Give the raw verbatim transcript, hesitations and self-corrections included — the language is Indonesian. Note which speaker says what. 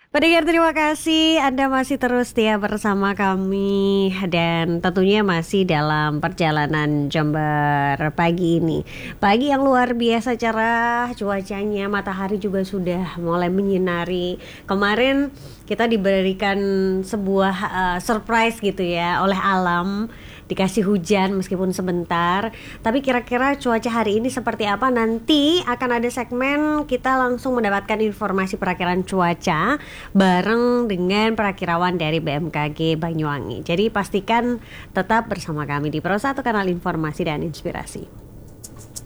Speaker 1: Pendengar terima kasih Anda masih terus setia bersama kami dan tentunya masih dalam perjalanan Jember pagi ini. Pagi yang luar biasa cerah, cuacanya matahari juga sudah mulai menyinari. Kemarin kita diberikan sebuah uh, surprise gitu ya oleh alam, dikasih hujan meskipun sebentar. Tapi kira-kira cuaca hari ini seperti apa? Nanti akan ada segmen kita langsung mendapatkan informasi perakiran cuaca bareng dengan perakirawan dari B M K G Banyuwangi. Jadi pastikan tetap bersama kami di Pro satu Kanal Informasi dan Inspirasi.